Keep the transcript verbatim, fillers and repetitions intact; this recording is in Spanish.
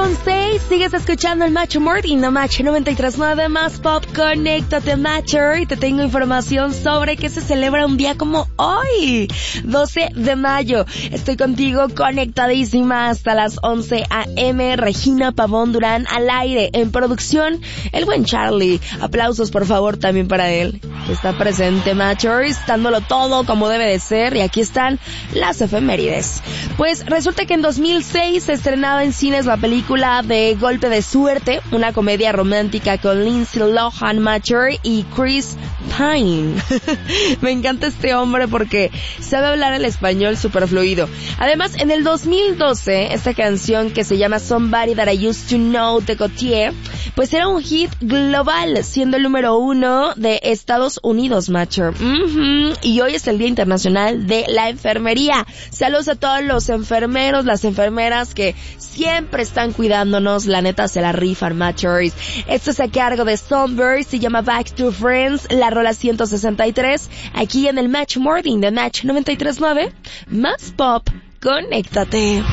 once, sigues escuchando el Match Morning, no Match noventa y tres punto nueve más Pop. Conéctate, Matcher, y te tengo información sobre que se celebra un día como hoy, doce de mayo. Estoy contigo conectadísima hasta las once a eme. Regina Pavón Durán al aire, en producción, el buen Charlie. Aplausos, por favor, también para él, que está presente, Matchers, dándolo todo como debe de ser. Y aquí están las efemérides. Pues resulta que en dos mil seis se estrenaba en cines la película de Golpe de Suerte, una comedia romántica con Lindsay Lohan, Matcher y Chris Pine. Me encanta este hombre porque sabe hablar el español súper fluido. Además, en el dos mil doce, esta canción que se llama Somebody That I Used to Know de Gautier, pues era un hit global, siendo el número uno de Estados Unidos, Matcher. Uh-huh. Y hoy es el Día Internacional de la Enfermería. Saludos a todos los enfermeros, las enfermeras que siempre están cuidándonos, la neta se la rifan, Matchers. Esto es a cargo de Songbird, se llama Back to Friends, la rola ciento sesenta y tres, aquí en el Match Morning de Match noventa y tres punto nueve, más Pop. Conéctate.